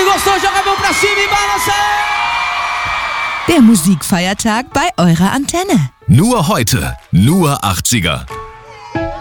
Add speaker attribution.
Speaker 1: gostou? Joga a mão pra cima e balança!
Speaker 2: Der Musikfeiertag bei eurer Antenne.
Speaker 3: Nur heute, nur 80er.